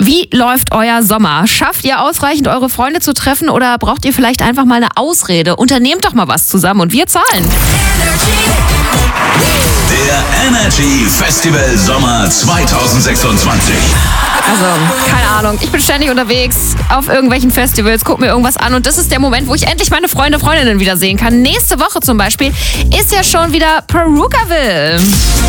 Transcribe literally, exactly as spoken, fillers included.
Wie läuft euer Sommer? Schafft ihr ausreichend, eure Freunde zu treffen oder braucht ihr vielleicht einfach mal eine Ausrede? Unternehmt doch mal was zusammen und wir zahlen. Der Energy Festival Sommer zwanzig sechsundzwanzig. Also, keine Ahnung, ich bin ständig unterwegs auf irgendwelchen Festivals, guck mir irgendwas an und das ist der Moment, wo ich endlich meine Freunde, Freundinnen wieder sehen kann. Nächste Woche zum Beispiel ist ja schon wieder Perukaville.